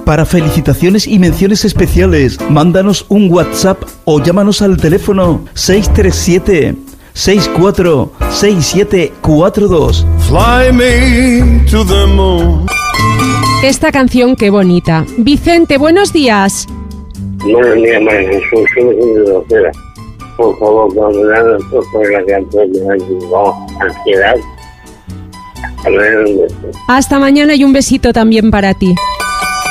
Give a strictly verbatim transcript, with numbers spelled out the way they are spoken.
Para felicitaciones y menciones especiales, mándanos un WhatsApp o llámanos al teléfono seis tres siete, seis cuatro seis siete cuatro dos. Fly me to the moon. Esta canción, qué bonita. Vicente, buenos días. Buenos días, María Jesús. Soy de Docera. Por favor, cuando me dan por la canción de ansiedad. A ver dónde estoy. Hasta mañana y un besito también para ti.